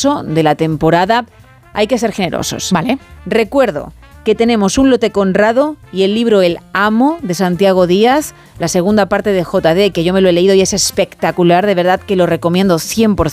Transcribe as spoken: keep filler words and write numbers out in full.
curso de la temporada. Hay que ser generosos. Vale. Recuerdo que tenemos un lote Conrado y el libro El Amo de Santiago Díaz, la segunda parte de J D, que yo me lo he leído y es espectacular, de verdad que lo recomiendo cien por ciento.